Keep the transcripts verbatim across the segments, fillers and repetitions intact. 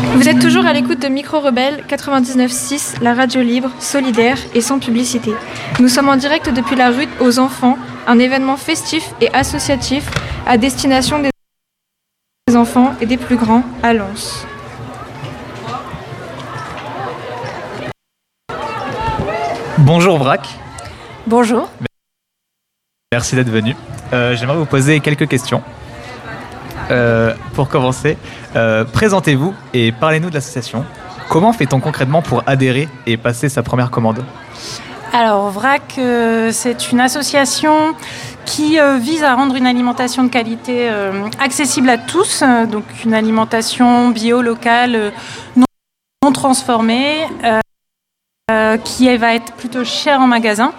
Vous êtes toujours à l'écoute de Micro Rebelle quatre-vingt-dix-neuf six, la radio libre, solidaire et sans publicité. Nous sommes en direct depuis la rue aux enfants, un événement festif et associatif à destination des enfants et des plus grands à Lens. Bonjour Vrac. Bonjour. Merci d'être venu. Euh, j'aimerais vous poser quelques questions. Euh, pour commencer, euh, présentez-vous et parlez-nous de l'association. Comment fait-on concrètement pour adhérer et passer sa première commande ? Alors, Vrac, euh, c'est une association qui euh, vise à rendre une alimentation de qualité euh, accessible à tous, euh, donc une alimentation bio, locale, euh, non, non transformée, euh, euh, qui va être plutôt chère en magasin.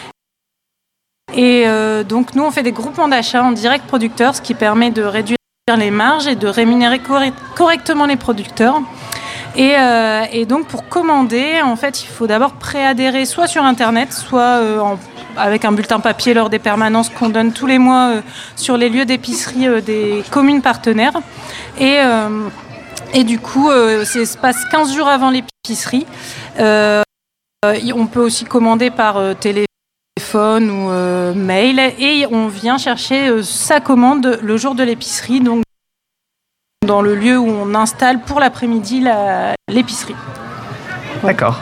Et euh, donc, nous, on fait des groupements d'achat en direct producteur, ce qui permet de réduire les marges et de rémunérer correctement les producteurs. Et, euh, et donc pour commander, en fait, il faut d'abord préadhérer soit sur Internet, soit euh, en, avec un bulletin papier lors des permanences qu'on donne tous les mois euh, sur les lieux d'épicerie euh, des communes partenaires. Et, euh, et du coup, euh, ça se passe quinze jours avant l'épicerie. Euh, on peut aussi commander par euh, téléphone ou euh, mail, et on vient chercher euh, sa commande le jour de l'épicerie, donc dans le lieu où on installe pour l'après-midi la, l'épicerie. D'accord.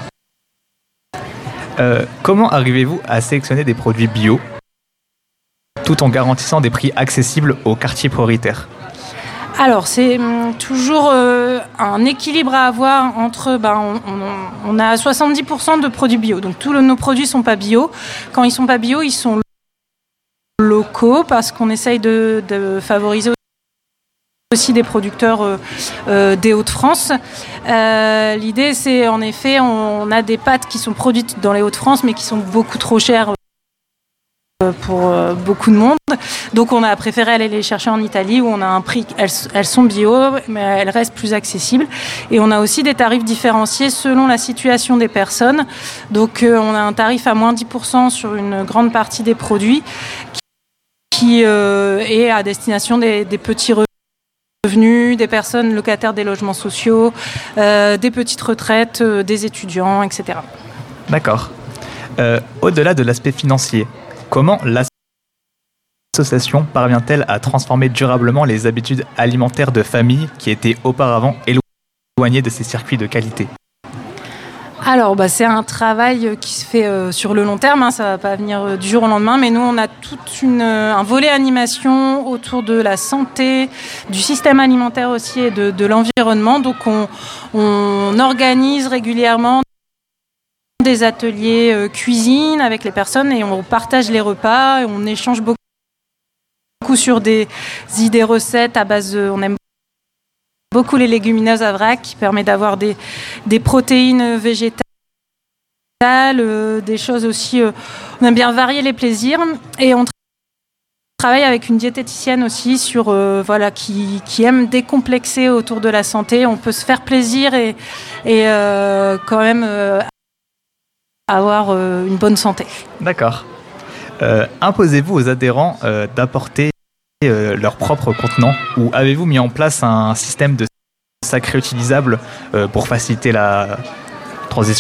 Euh, comment arrivez-vous à sélectionner des produits bio tout en garantissant des prix accessibles aux quartiers prioritaires ? Alors, c'est hum, toujours euh, un équilibre à avoir entre... Ben, on, on, on a soixante-dix pour cent de produits bio, donc tous le, nos produits ne sont pas bio. Quand ils ne sont pas bio, ils sont locaux parce qu'on essaye de, de favoriser aussi des producteurs euh, euh, des Hauts-de-France. Euh, l'idée, c'est en effet, on, on a des pâtes qui sont produites dans les Hauts-de-France, mais qui sont beaucoup trop chères pour euh, beaucoup de monde. Donc on a préféré aller les chercher en Italie où on a un prix, elles, elles sont bio, mais elles restent plus accessibles. Et on a aussi des tarifs différenciés selon la situation des personnes. Donc euh, on a un tarif à moins dix pour cent sur une grande partie des produits qui euh, est à destination des, des petits revenus, des personnes locataires des logements sociaux, euh, des petites retraites, euh, des étudiants, et cetera. D'accord. Euh, au-delà de l'aspect financier, comment l'association parvient-elle à transformer durablement les habitudes alimentaires de familles qui étaient auparavant éloignées de ces circuits de qualité ? Alors, bah, c'est un travail qui se fait euh, sur le long terme, hein, ça ne va pas venir euh, du jour au lendemain, mais nous, on a tout une, euh, un volet animation autour de la santé, du système alimentaire aussi et de, de l'environnement. Donc, on, on organise régulièrement des ateliers euh, cuisine avec les personnes et on partage les repas, et on échange beaucoup, beaucoup sur des idées recettes à base de... On aime beaucoup les légumineuses à vrac qui permet d'avoir des, des protéines végétales, euh, des choses aussi... Euh, on aime bien varier les plaisirs et on tra- travaille avec une diététicienne aussi sur, euh, voilà, qui, qui aime décomplexer autour de la santé. On peut se faire plaisir et, et euh, quand même... Euh, avoir euh, une bonne santé. D'accord. Euh, imposez-vous aux adhérents euh, d'apporter euh, leur propre contenant ou avez-vous mis en place un système de sacs réutilisables euh, pour faciliter la transition ?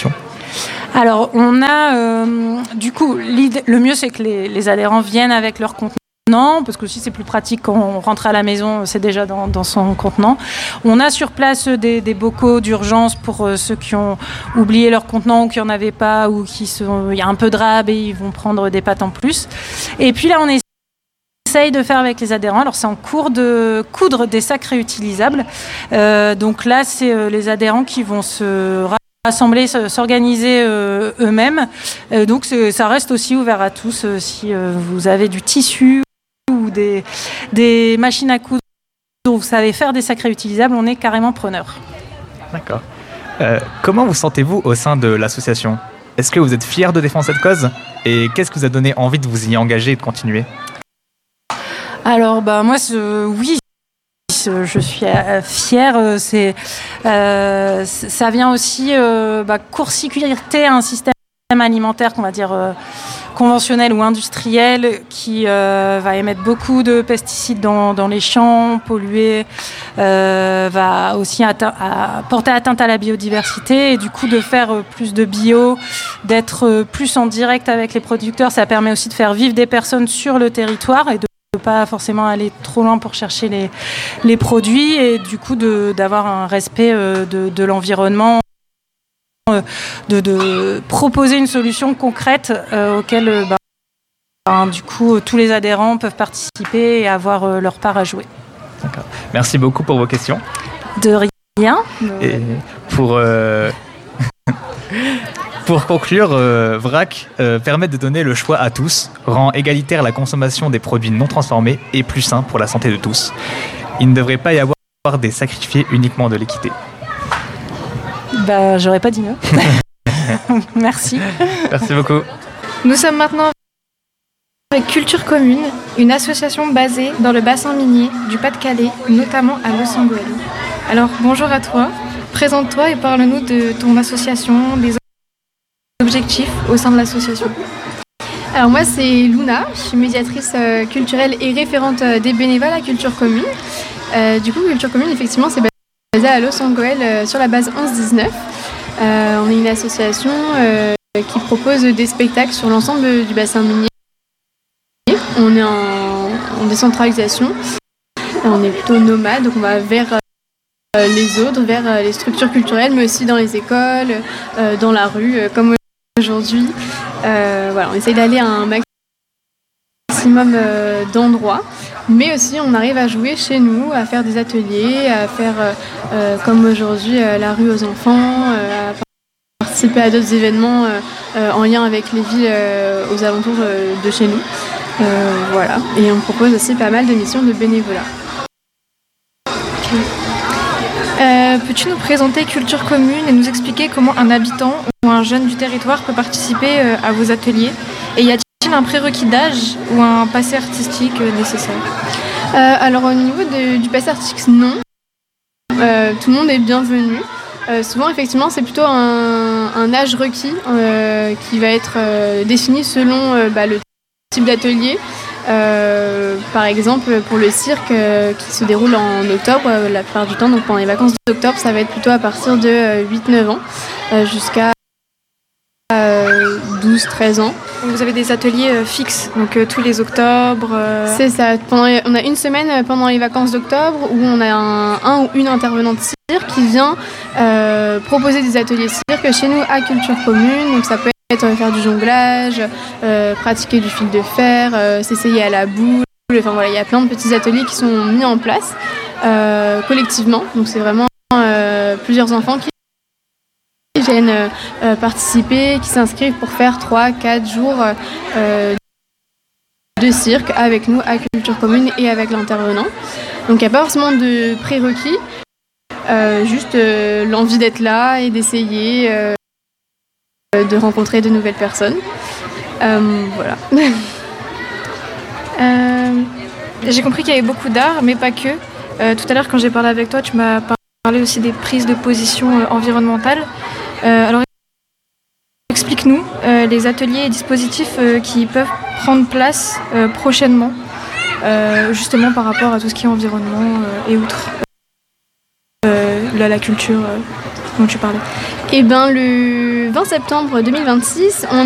Alors, on a euh, du coup, le mieux c'est que les, les adhérents viennent avec leur contenant. Parce que aussi c'est plus pratique quand on rentre à la maison, c'est déjà dans, dans son contenant. On a sur place des, des bocaux d'urgence pour euh, ceux qui ont oublié leur contenant ou qui n'en avaient pas ou qui sont, il y a un peu de rab et ils vont prendre des pâtes en plus. Et puis là on essaye de faire avec les adhérents. Alors c'est en cours de coudre des sacs réutilisables. Euh, donc là c'est euh, les adhérents qui vont se rassembler, s'organiser euh, eux-mêmes. Euh, donc c'est, ça reste aussi ouvert à tous euh, si euh, vous avez du tissu ou des, des machines à coudre, vous savez faire des sacs réutilisables, on est carrément preneur. D'accord. Euh, comment vous sentez-vous au sein de l'association ? Est-ce que vous êtes fier de défendre cette cause ? Et qu'est-ce qui vous a donné envie de vous y engager et de continuer ? Alors, bah, moi, ce, oui, je suis fière. C'est, euh, ça vient aussi euh, bah, court-circuiter un système alimentaire qu'on va dire euh, conventionnel ou industriel qui euh, va émettre beaucoup de pesticides dans, dans les champs, polluer euh, va aussi atte- à porter atteinte à la biodiversité. Et du coup, de faire euh, plus de bio, d'être euh, plus en direct avec les producteurs, ça permet aussi de faire vivre des personnes sur le territoire et de ne pas forcément aller trop loin pour chercher les, les produits et du coup de, d'avoir un respect euh, de, de l'environnement, euh, de, de proposer une solution concrète euh, auquel euh, bah, ben, du coup tous les adhérents peuvent participer et avoir euh, leur part à jouer. D'accord. Merci beaucoup pour vos questions. De rien. Et pour... Euh... Pour conclure, euh, VRAC euh, permet de donner le choix à tous, rend égalitaire la consommation des produits non transformés et plus sain pour la santé de tous. Il ne devrait pas y avoir des sacrifiés uniquement de l'équité. Bah, j'aurais pas dit non. Merci. Merci beaucoup. Nous sommes maintenant avec Culture Commune, une association basée dans le bassin minier du Pas-de-Calais, notamment à Los Angeles. Alors, bonjour à toi. Présente-toi et parle-nous de ton association, des objectifs au sein de l'association. Alors moi c'est Luna, je suis médiatrice euh, culturelle et référente euh, des bénévoles à Culture Commune. Euh, du coup Culture Commune effectivement c'est basé à Los Angeles euh, sur la base onze dix-neuf. Euh, on est une association euh, qui propose des spectacles sur l'ensemble du bassin minier. On est en, en décentralisation, on est plutôt nomade, donc on va vers euh, les autres, vers euh, les structures culturelles mais aussi dans les écoles, euh, dans la rue euh, comme aujourd'hui. Euh, voilà, on essaye d'aller à un maximum euh, d'endroits, mais aussi on arrive à jouer chez nous, à faire des ateliers, à faire euh, euh, comme aujourd'hui euh, la rue aux enfants, euh, à participer à d'autres événements euh, euh, en lien avec les villes euh, aux alentours euh, de chez nous. Euh, voilà, et on propose aussi pas mal de missions de bénévolat. Okay. Euh, peux-tu nous présenter Culture Commune et nous expliquer comment un habitant ou un jeune du territoire peut participer euh, à vos ateliers? Et y a-t-il un prérequis d'âge ou un passé artistique euh, nécessaire? euh, Alors au niveau de, du passé artistique, non. Euh, tout le monde est bienvenu. Euh, souvent, effectivement, c'est plutôt un, un âge requis euh, qui va être euh, défini selon euh, bah, le type d'atelier. Euh, par exemple pour le cirque euh, qui se déroule en octobre euh, la plupart du temps, donc pendant les vacances d'octobre ça va être plutôt à partir de euh, huit neuf ans euh, jusqu'à euh, douze treize ans. Donc vous avez des ateliers euh, fixes, donc euh, tous les octobres euh... C'est ça, pendant les, on a une semaine euh, pendant les vacances d'octobre où on a un, un ou une intervenante cirque qui vient euh, proposer des ateliers cirque chez nous à Culture Commune, donc ça peut être faire du jonglage, euh, pratiquer du fil de fer, euh, s'essayer à la boule. Enfin voilà, il y a plein de petits ateliers qui sont mis en place euh, collectivement. Donc c'est vraiment euh, plusieurs enfants qui viennent euh, participer, qui s'inscrivent pour faire trois quatre jours euh, de cirque avec nous à Culture Commune et avec l'intervenant. Donc il n'y a pas forcément de prérequis, euh, juste euh, l'envie d'être là et d'essayer. Euh, de rencontrer de nouvelles personnes. Euh, voilà. euh, j'ai compris qu'il y avait beaucoup d'art, mais pas que. Euh, tout à l'heure, quand j'ai parlé avec toi, tu m'as parlé aussi des prises de position euh, environnementales. Euh, alors, explique-nous euh, les ateliers et dispositifs euh, qui peuvent prendre place euh, prochainement, euh, justement par rapport à tout ce qui est environnement euh, et outre. Euh, là, la culture euh, dont tu parlais. Et ben le vingt septembre deux mille vingt-six, on